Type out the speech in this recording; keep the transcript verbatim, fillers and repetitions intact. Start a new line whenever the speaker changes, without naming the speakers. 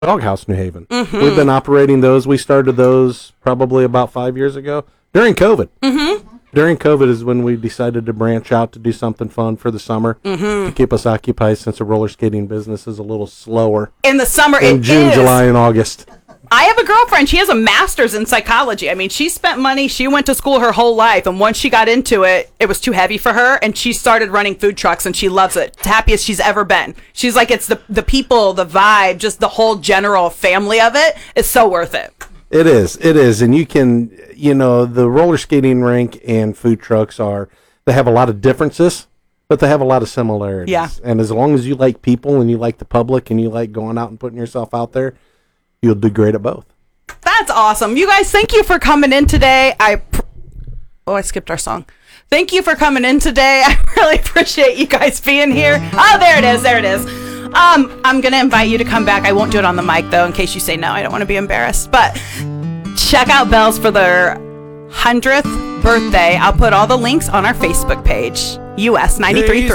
Doghouse New Haven.
Mm-hmm.
We've been operating those. We started those probably about five years ago during COVID.
Mm-hmm.
During COVID is when we decided to branch out to do something fun for the summer
mm-hmm.
to keep us occupied, since the roller skating business is a little slower
in the summer.
in
it
June,
is.
July, and August.
I have a girlfriend. She has a master's in psychology. I mean, she spent money. She went to school her whole life. And once she got into it, it was too heavy for her. And she started running food trucks, and she loves it. It's the happiest she's ever been. She's like, it's the, the people, the vibe, just the whole general family of it is so worth it.
It is. It is. And you can, you know, the roller skating rink and food trucks are, they have a lot of differences, but they have a lot of similarities.
Yeah.
And as long as you like people and you like the public and you like going out and putting yourself out there, you'll do great at both.
That's awesome. You guys, thank you for coming in today. I pr- Oh, I skipped our song. Thank you for coming in today. I really appreciate you guys being here. Oh, there it is. There it is. Um, I'm going to invite you to come back. I won't do it on the mic, though, in case you say no. I don't want to be embarrassed. But check out Bells for their one hundredth birthday. I'll put all the links on our Facebook page, U S ninety-three point three.